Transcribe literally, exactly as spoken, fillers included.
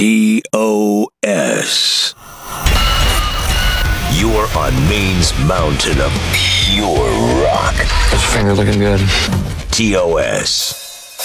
E O S. You're on Maine's mountain of pure rock. His finger looking good. T O S.